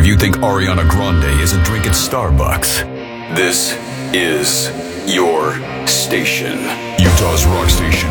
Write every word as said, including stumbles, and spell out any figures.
you think Ariana Grande isn't drinking Starbucks, this is your station. Utah's Rock Station.